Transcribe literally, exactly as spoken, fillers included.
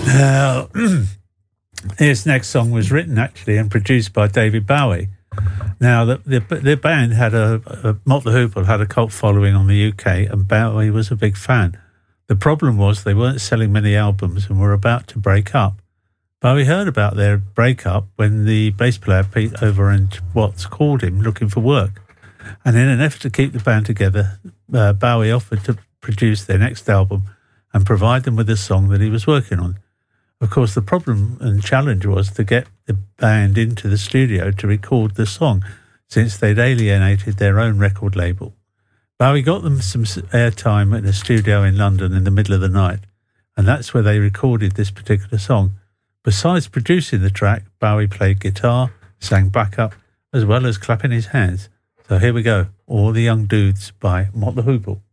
Uh, his next song was written actually and produced by David Bowie. Now, the the, the band had a, a Mott the Hoople had a cult following on the U K, and Bowie was a big fan. The problem was they weren't selling many albums and were about to break up. Bowie heard about their breakup when the bass player Pete Over and Watts called him looking for work. And in an effort to keep the band together, uh, Bowie offered to produce their next album and provide them with a song that he was working on. Of course, the problem and challenge was to get the band into the studio to record the song, since they'd alienated their own record label. Bowie got them some airtime in a studio in London in the middle of the night, and that's where they recorded this particular song. Besides producing the track, Bowie played guitar, sang backup, as well as clapping his hands. So here we go, All the Young Dudes by Mott the Hoople.